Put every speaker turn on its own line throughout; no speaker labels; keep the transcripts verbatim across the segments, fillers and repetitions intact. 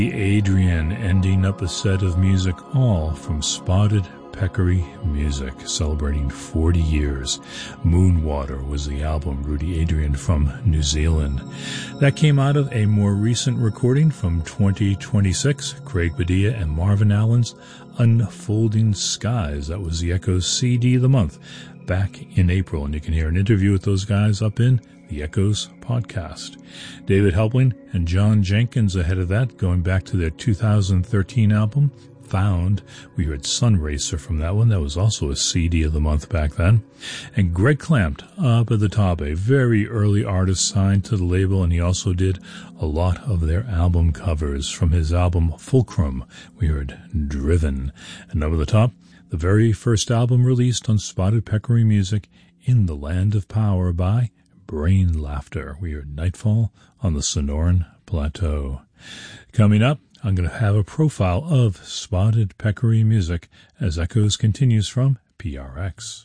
Adrian, ending up a set of music all from Spotted Peccary Music, celebrating forty years. Moonwater was the album, Rudy Adrian from New Zealand. That came out of a more recent recording from twenty twenty-six, Craig Padilla and Marvin Allen's Unfolding Skies. That was the Echoes C D of the month back in April, and you can hear an interview with those guys up in the Echoes podcast. David Helpling and John Jenkins ahead of that, going back to their two thousand thirteen album, Found. We heard Sun Racer from that one. That was also a C D of the month back then. And Greg Clamped up at the top, a very early artist signed to the label, and he also did a lot of their album covers. From his album Fulcrum, we heard Driven. And up at the top, the very first album released on Spotted Peccary Music, In the Land of Power by Brain Laughter. We heard Nightfall on the Sonoran Plateau. Coming up, I'm going to have a profile of Spotted Peccary Music as Echoes continues from P R X.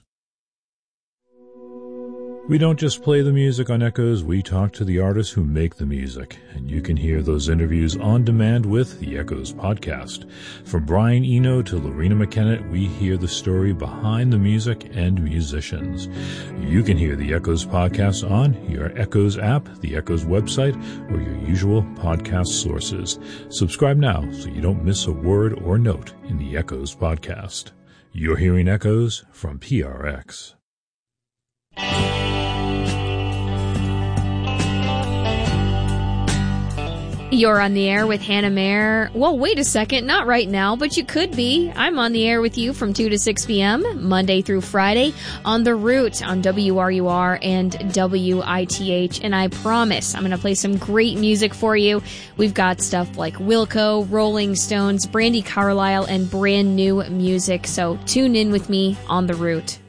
We don't just play the music on Echoes, we talk to the artists who make the music, and you can hear those interviews on demand with the Echoes podcast. From Brian Eno to Lorena McKenna, we hear the story behind the music and musicians. You can hear the Echoes podcast on your Echoes app, the Echoes website, or your usual podcast sources. Subscribe now so you don't miss a word or note in the Echoes podcast. You're hearing Echoes from P R X.
You're on the air with Hannah Mayer. Well, wait a second, not right now, but you could be. I'm on the air with you from two to six p.m., Monday through Friday, on The Root on W R U R and W I T H. And I promise I'm going to play some great music for you. We've got stuff like Wilco, Rolling Stones, Brandi Carlile, and brand new music. So tune in with me on The Root.